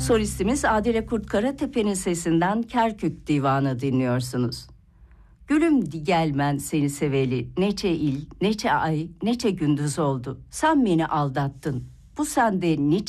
Solistimiz Adile Kurtkaratepe'nin sesinden Kerkük Divanı dinliyorsunuz. Gülüm gelmen seni seveli, neçe il, neçe ay, neçe gündüz oldu. Sen beni aldattın, bu sende niçin?